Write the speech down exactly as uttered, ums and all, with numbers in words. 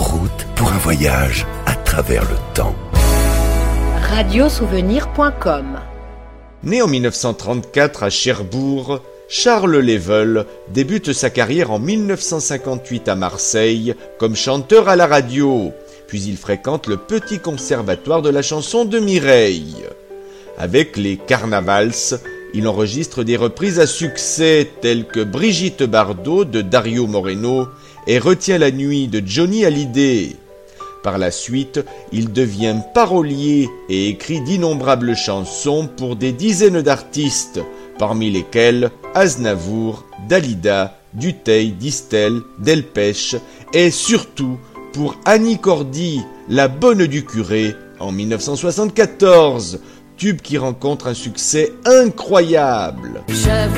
route pour un voyage à travers le temps. radio souvenir point com. Né en mille neuf cent trente-quatre à Cherbourg, Charles Léveul débute sa carrière en mille neuf cent cinquante-huit à Marseille comme chanteur à la radio, puis il fréquente le petit conservatoire de la chanson de Mireille. Avec les Carnavals, il enregistre des reprises à succès telles que Brigitte Bardot de Dario Moreno et Retiens la nuit de Johnny Hallyday. Par la suite, il devient parolier et écrit d'innombrables chansons pour des dizaines d'artistes, parmi lesquels Aznavour, Dalida, Dutheil, Distel, Delpech et surtout pour Annie Cordy, la bonne du curé, en mille neuf cent soixante-quatorze, tube qui rencontre un succès incroyable. Je